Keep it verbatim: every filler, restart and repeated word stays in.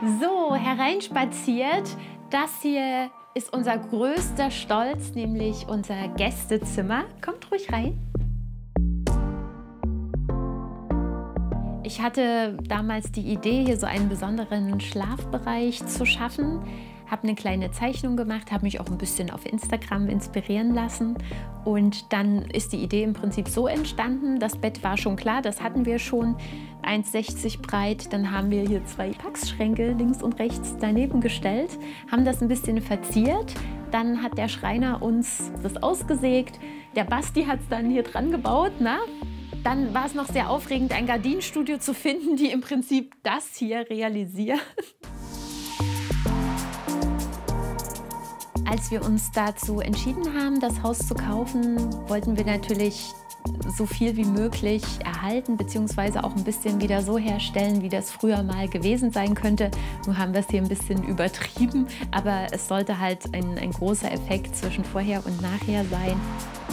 So, hereinspaziert. Das hier ist unser größter Stolz, nämlich unser Gästezimmer. Kommt ruhig rein. Ich hatte damals die Idee, hier so einen besonderen Schlafbereich zu schaffen. Habe eine kleine Zeichnung gemacht, habe mich auch ein bisschen auf Instagram inspirieren lassen. Und dann ist die Idee im Prinzip so entstanden. Das Bett war schon klar, das hatten wir schon, eins sechzig breit. Dann haben wir hier zwei Packschränke links und rechts daneben gestellt, haben das ein bisschen verziert. Dann hat der Schreiner uns das ausgesägt. Der Basti hat es dann hier dran gebaut. Na? Dann war es noch sehr aufregend, ein Gardinenstudio zu finden, die im Prinzip das hier realisieren. Als wir uns dazu entschieden haben, das Haus zu kaufen, wollten wir natürlich so viel wie möglich erhalten, beziehungsweise auch ein bisschen wieder so herstellen, wie das früher mal gewesen sein könnte. Nur haben wir es hier ein bisschen übertrieben, aber es sollte halt ein, ein großer Effekt zwischen vorher und nachher sein.